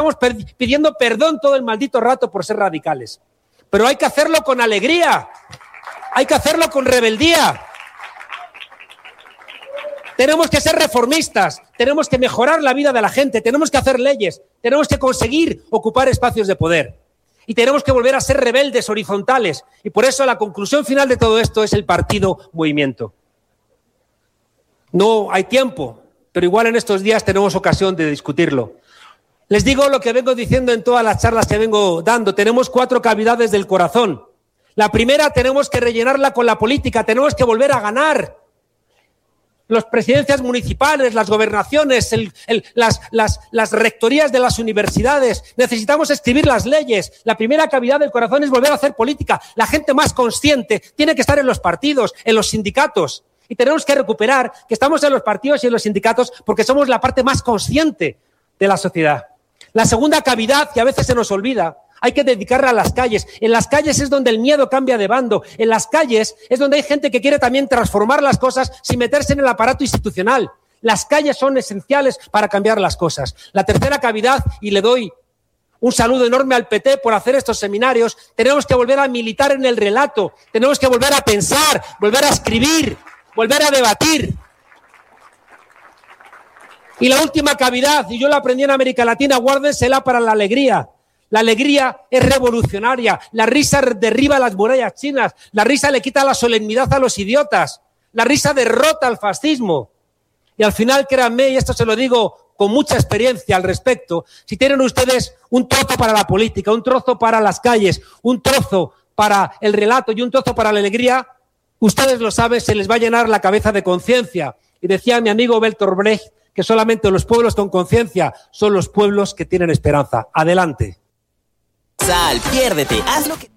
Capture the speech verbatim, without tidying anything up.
estamos pidiendo perdón todo el maldito rato por ser radicales. Pero hay que hacerlo con alegría, hay que hacerlo con rebeldía. Tenemos que ser reformistas, tenemos que mejorar la vida de la gente, tenemos que hacer leyes, tenemos que conseguir ocupar espacios de poder. Y tenemos que volver a ser rebeldes, horizontales. Y por eso la conclusión final de todo esto es el partido movimiento. No hay tiempo, pero igual en estos días tenemos ocasión de discutirlo. Les digo lo que vengo diciendo en todas las charlas que vengo dando. Tenemos cuatro cavidades del corazón. La primera tenemos que rellenarla con la política, tenemos que volver a ganar. Las presidencias municipales, las gobernaciones, el, el, las, las, las rectorías de las universidades. Necesitamos escribir las leyes. La primera cavidad del corazón es volver a hacer política. La gente más consciente tiene que estar en los partidos, en los sindicatos. Y tenemos que recuperar que estamos en los partidos y en los sindicatos porque somos la parte más consciente de la sociedad. La segunda cavidad, que a veces se nos olvida, hay que dedicarla a las calles. En las calles es donde el miedo cambia de bando. En las calles es donde hay gente que quiere también transformar las cosas sin meterse en el aparato institucional. Las calles son esenciales para cambiar las cosas. La tercera cavidad, y le doy un saludo enorme al P T por hacer estos seminarios, tenemos que volver a militar en el relato, tenemos que volver a pensar, volver a escribir, volver a debatir. Y la última cavidad, y yo la aprendí en América Latina, guárdensela para la alegría. La alegría es revolucionaria, la risa derriba las murallas chinas, la risa le quita la solemnidad a los idiotas, la risa derrota al fascismo. Y al final, créanme, y esto se lo digo con mucha experiencia al respecto, si tienen ustedes un trozo para la política, un trozo para las calles, un trozo para el relato y un trozo para la alegría, ustedes lo saben, se les va a llenar la cabeza de conciencia. Y decía mi amigo Bertolt Brecht que solamente los pueblos con conciencia son los pueblos que tienen esperanza. Adelante. Sal, piérdete, haz lo que...